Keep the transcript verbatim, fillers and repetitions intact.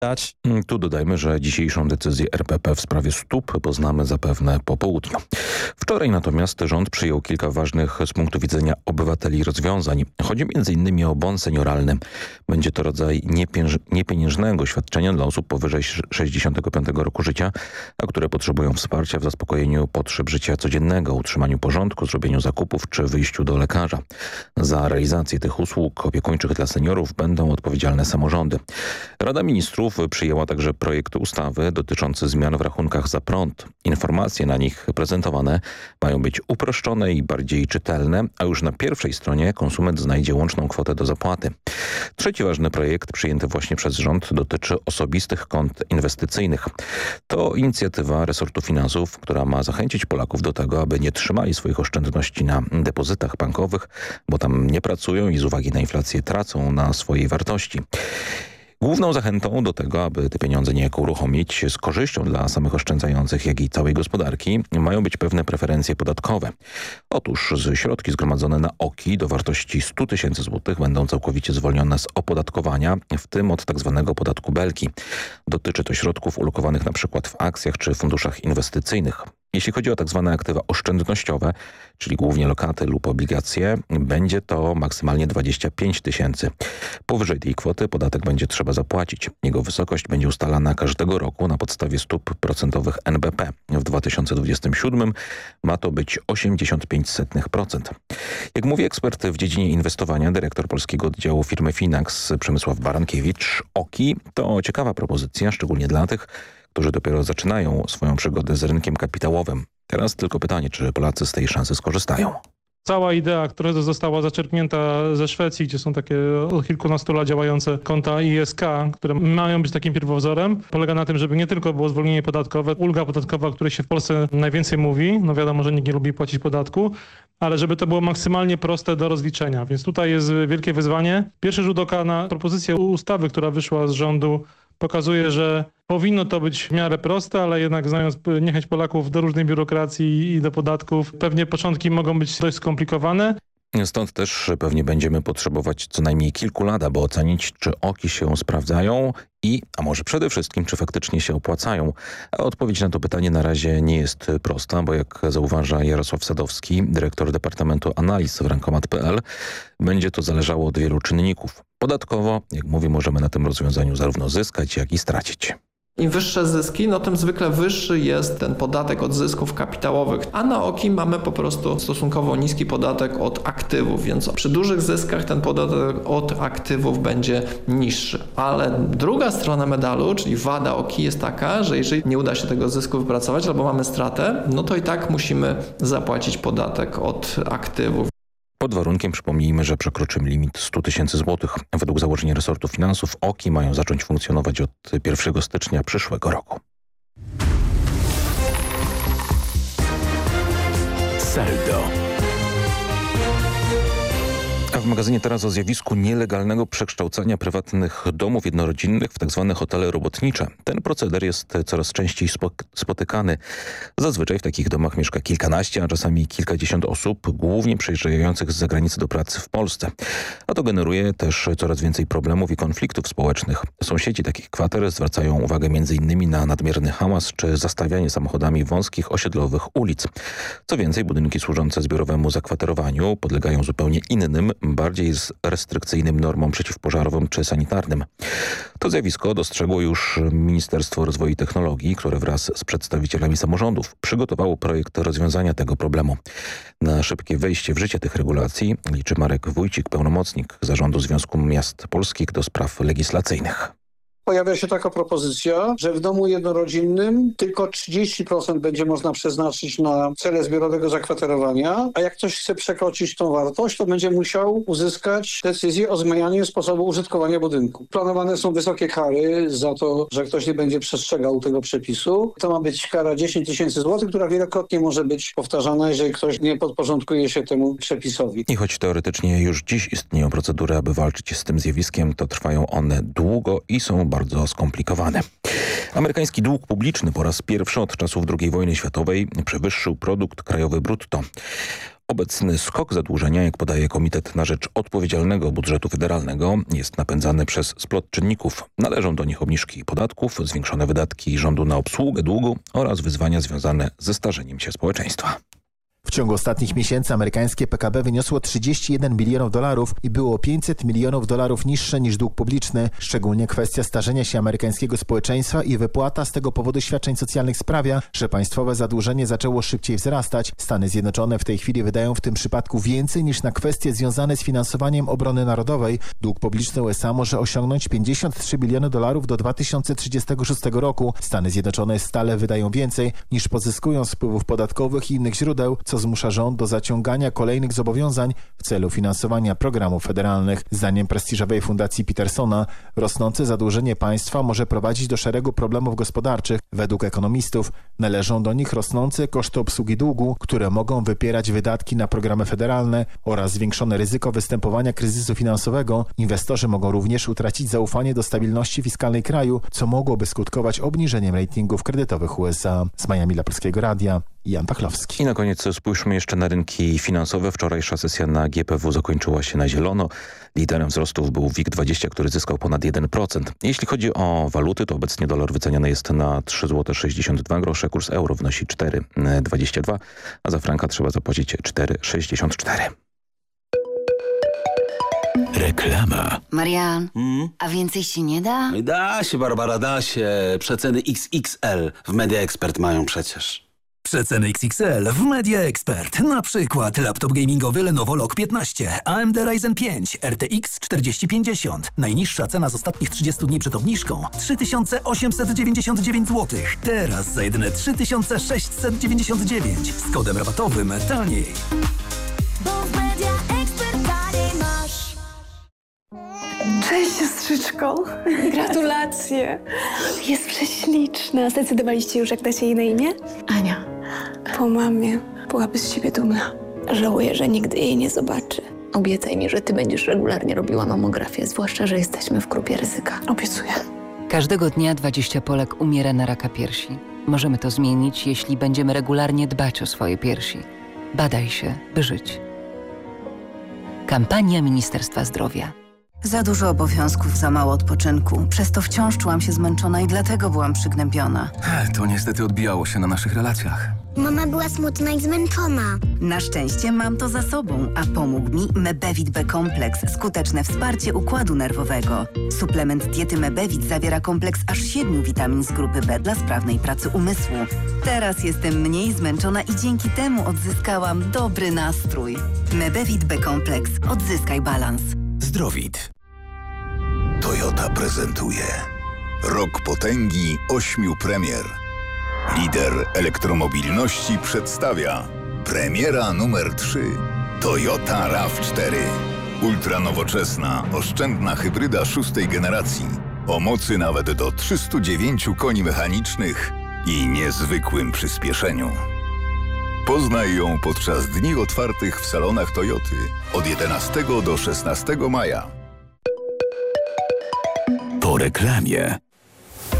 Tu dodajmy, że dzisiejszą decyzję R P P w sprawie stóp poznamy zapewne po południu. Wczoraj natomiast rząd przyjął kilka ważnych z punktu widzenia obywateli rozwiązań. Chodzi między innymi o bon senioralny. Będzie to rodzaj niepienięż- niepieniężnego świadczenia dla osób powyżej sześćdziesiątego piątego roku życia, a które potrzebują wsparcia w zaspokojeniu potrzeb życia codziennego, utrzymaniu porządku, zrobieniu zakupów czy wyjściu do lekarza. Za realizację tych usług opiekuńczych dla seniorów będą odpowiedzialne samorządy. Rada Ministrów przyjęła także projekt ustawy dotyczący zmian w rachunkach za prąd. Informacje na nich prezentowane mają być uproszczone i bardziej czytelne, a już na pierwszej stronie konsument znajdzie łączną kwotę do zapłaty. Trzeci ważny projekt przyjęty właśnie przez rząd dotyczy osobistych kont inwestycyjnych. To inicjatywa resortu finansów, która ma zachęcić Polaków do tego, aby nie trzymali swoich oszczędności na depozytach bankowych, bo tam nie pracują i z uwagi na inflację tracą na swojej wartości. Główną zachętą do tego, aby te pieniądze niejako uruchomić z korzyścią dla samych oszczędzających, jak i całej gospodarki, mają być pewne preferencje podatkowe. Otóż z środki zgromadzone na O K I do wartości stu tysięcy złotych będą całkowicie zwolnione z opodatkowania, w tym od tzw. podatku Belki. Dotyczy to środków ulokowanych na przykład w akcjach czy funduszach inwestycyjnych. Jeśli chodzi o tak zwane aktywa oszczędnościowe, czyli głównie lokaty lub obligacje, będzie to maksymalnie dwadzieścia pięć tysięcy. Powyżej tej kwoty podatek będzie trzeba zapłacić. Jego wysokość będzie ustalana każdego roku na podstawie stóp procentowych N B P. W dwa tysiące dwudziestym siódmym ma to być osiemdziesiąt pięć procent. Jak mówi ekspert w dziedzinie inwestowania, dyrektor polskiego oddziału firmy Finax Przemysław Barankiewicz, O K I to ciekawa propozycja, szczególnie dla tych, którzy dopiero zaczynają swoją przygodę z rynkiem kapitałowym. Teraz tylko pytanie, czy Polacy z tej szansy skorzystają. Cała idea, która została zaczerpnięta ze Szwecji, gdzie są takie od kilkunastu lat działające konta I S K, które mają być takim pierwowzorem, polega na tym, żeby nie tylko było zwolnienie podatkowe, ulga podatkowa, o której się w Polsce najwięcej mówi, no wiadomo, że nikt nie lubi płacić podatku, ale żeby to było maksymalnie proste do rozliczenia. Więc tutaj jest wielkie wyzwanie. Pierwszy rzut oka na propozycję ustawy, która wyszła z rządu, pokazuje, że powinno to być w miarę proste, ale jednak znając niechęć Polaków do różnej biurokracji i do podatków, pewnie początki mogą być dość skomplikowane. Stąd też pewnie będziemy potrzebować co najmniej kilku lat, aby ocenić, czy O K I się sprawdzają i, a może przede wszystkim, czy faktycznie się opłacają. A odpowiedź na to pytanie na razie nie jest prosta, bo jak zauważa Jarosław Sadowski, dyrektor Departamentu Analiz w Rankomat kropka p l, będzie to zależało od wielu czynników. Podatkowo, jak mówi, możemy na tym rozwiązaniu zarówno zyskać, jak i stracić. Im wyższe zyski, no tym zwykle wyższy jest ten podatek od zysków kapitałowych, a na O K I mamy po prostu stosunkowo niski podatek od aktywów, więc przy dużych zyskach ten podatek od aktywów będzie niższy. Ale druga strona medalu, czyli wada O K I jest taka, że jeżeli nie uda się tego zysku wypracować albo mamy stratę, no to i tak musimy zapłacić podatek od aktywów. Pod warunkiem, przypomnijmy, że przekroczymy limit stu tysięcy złotych. Według założeń resortu finansów O K I mają zacząć funkcjonować od pierwszego stycznia przyszłego roku. Saldo. A w magazynie teraz o zjawisku nielegalnego przekształcania prywatnych domów jednorodzinnych w tzw. hotele robotnicze. Ten proceder jest coraz częściej spotykany. Zazwyczaj w takich domach mieszka kilkanaście, a czasami kilkadziesiąt osób, głównie przyjeżdżających z zagranicy do pracy w Polsce. A to generuje też coraz więcej problemów i konfliktów społecznych. Sąsiedzi takich kwater zwracają uwagę między innymi na nadmierny hałas czy zastawianie samochodami wąskich osiedlowych ulic. Co więcej, budynki służące zbiorowemu zakwaterowaniu podlegają zupełnie innym, bardziej z restrykcyjnym normom przeciwpożarowym czy sanitarnym. To zjawisko dostrzegło już Ministerstwo Rozwoju i Technologii, które wraz z przedstawicielami samorządów przygotowało projekt rozwiązania tego problemu. Na szybkie wejście w życie tych regulacji liczy Marek Wójcik, pełnomocnik Zarządu Związku Miast Polskich do spraw legislacyjnych. Pojawia się taka propozycja, że w domu jednorodzinnym tylko trzydzieści procent będzie można przeznaczyć na cele zbiorowego zakwaterowania, a jak ktoś chce przekroczyć tą wartość, to będzie musiał uzyskać decyzję o zmianie sposobu użytkowania budynku. Planowane są wysokie kary za to, że ktoś nie będzie przestrzegał tego przepisu. To ma być kara dziesięć tysięcy złotych, która wielokrotnie może być powtarzana, jeżeli ktoś nie podporządkuje się temu przepisowi. I choć teoretycznie już dziś istnieją procedury, aby walczyć z tym zjawiskiem, to trwają one długo i są bardzo skomplikowane. Amerykański dług publiczny po raz pierwszy od czasów drugiej wojny światowej przewyższył produkt krajowy brutto. Obecny skok zadłużenia, jak podaje Komitet na rzecz Odpowiedzialnego Budżetu Federalnego, jest napędzany przez splot czynników. Należą do nich obniżki podatków, zwiększone wydatki rządu na obsługę długu oraz wyzwania związane ze starzeniem się społeczeństwa. W ciągu ostatnich miesięcy amerykańskie P K B wyniosło trzydzieści jeden bilionów dolarów i było pięćset milionów dolarów niższe niż dług publiczny. Szczególnie kwestia starzenia się amerykańskiego społeczeństwa i wypłata z tego powodu świadczeń socjalnych sprawia, że państwowe zadłużenie zaczęło szybciej wzrastać. Stany Zjednoczone w tej chwili wydają w tym przypadku więcej niż na kwestie związane z finansowaniem obrony narodowej. Dług publiczny U S A może osiągnąć pięćdziesiąt trzy biliony dolarów do dwa tysiące trzydziestego szóstego roku. Stany Zjednoczone stale wydają więcej niż pozyskują z wpływów podatkowych i innych źródeł, co zmusza rząd do zaciągania kolejnych zobowiązań w celu finansowania programów federalnych. Zdaniem prestiżowej fundacji Petersona rosnące zadłużenie państwa może prowadzić do szeregu problemów gospodarczych. Według ekonomistów należą do nich rosnące koszty obsługi długu, które mogą wypierać wydatki na programy federalne oraz zwiększone ryzyko występowania kryzysu finansowego. Inwestorzy mogą również utracić zaufanie do stabilności fiskalnej kraju, co mogłoby skutkować obniżeniem ratingów kredytowych U S A. Z Miami dla Polskiego Radia Jan Pachlowski. I na koniec spójrzmy jeszcze na rynki finansowe. Wczorajsza sesja na G P W zakończyła się na zielono. Liderem wzrostów był WIG dwadzieścia, który zyskał ponad jeden procent. Jeśli chodzi o waluty, to obecnie dolar wyceniany jest na trzy złote sześćdziesiąt dwa grosze. Kurs euro wynosi cztery dwadzieścia dwa, a za franka trzeba zapłacić cztery sześćdziesiąt cztery. Reklama. Marian, Hmm? a więcej się nie da? Da się, Barbara, da się. Przeceny X X L w Media Expert mają przecież. Przeceny X X L w Media Expert. Na przykład laptop gamingowy Lenovo Log piętnaście, A M D Ryzen pięć, R T X czterdzieści pięćdziesiąt. Najniższa cena z ostatnich trzydziestu dni przed obniżką trzy tysiące osiemset dziewięćdziesiąt dziewięć złotych. Teraz za jedyne trzy tysiące sześćset dziewięćdziesiąt dziewięć. Z kodem rabatowym taniej. Bo w Media Expert taniej masz. Cześć, siostrzyczko. Gratulacje. Jest prześliczna. Zdecydowaliście już, jak dacie jej na imię? Ania, Po mamie. Byłaby z siebie dumna. żałuję, że nigdy jej nie zobaczy. Obiecaj mi, że ty będziesz regularnie robiła mamografię, zwłaszcza, że jesteśmy w grupie ryzyka. Obiecuję. Każdego dnia dwadzieścia Polek umiera na raka piersi. Możemy to zmienić, jeśli będziemy regularnie dbać o swoje piersi. Badaj się, by żyć. Kampania Ministerstwa Zdrowia. Za dużo obowiązków, za mało odpoczynku. Przez to wciąż czułam się zmęczona i dlatego byłam przygnębiona. To niestety odbijało się na naszych relacjach. Mama była smutna i zmęczona. Na szczęście mam to za sobą, a pomógł mi Mebevit B-kompleks. Skuteczne wsparcie układu nerwowego. Suplement diety Mebevit zawiera kompleks aż siedmiu witamin z grupy B dla sprawnej pracy umysłu. Teraz jestem mniej zmęczona i dzięki temu odzyskałam dobry nastrój. Mebevit B-kompleks. Odzyskaj balans. Zdrowit. Toyota prezentuje Rok potęgi ośmiu premier. Lider elektromobilności przedstawia premiera numer trzy. Toyota RAV cztery. Ultranowoczesna, oszczędna hybryda szóstej generacji. O mocy nawet do trzystu dziewięciu koni mechanicznych i niezwykłym przyspieszeniu. Poznaj ją podczas dni otwartych w salonach Toyoty od jedenastego do szesnastego maja. Po reklamie.